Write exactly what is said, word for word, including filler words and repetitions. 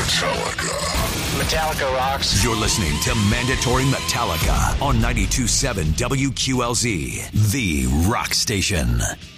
Metallica. Metallica rocks. You're listening to Mandatory Metallica on ninety-two point seven W Q L Z, the rock station.